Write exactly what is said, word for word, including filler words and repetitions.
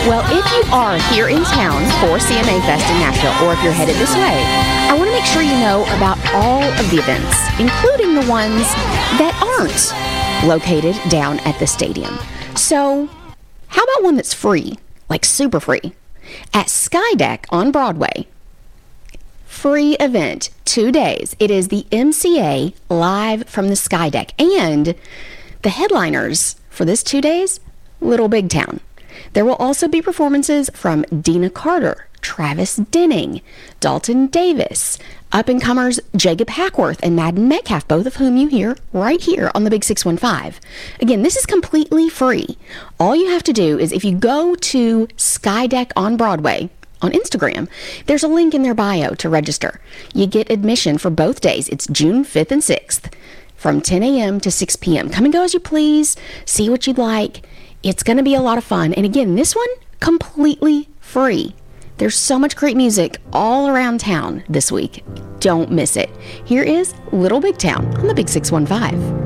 Well, if you are here in town for C M A Fest in Nashville, or if you're headed this way, I want to make sure you know about all of the events, including the ones that aren't located down at the stadium. So, how about one that's free, like super free? At Skydeck on Broadway, free event, two days. It is the M C A Live from the Skydeck. And the headliners for this two days, Little Big Town. There will also be performances from Dina Carter, Travis Denning, Dalton Davis, up-and-comers Jacob Hackworth and Madden Metcalf, both of whom you hear right here on the Big six one five. Again, this is completely free. All you have to do is if you go to Skydeck on Broadway on Instagram, there's a link in their bio to register. You get admission for both days. It's June fifth and sixth from ten a.m. to six p.m. Come and go as you please. See what you'd like. It's going to be a lot of fun. And again, this one, completely free. There's so much great music all around town this week. Don't miss it. Here is Little Big Town on the Big six one five.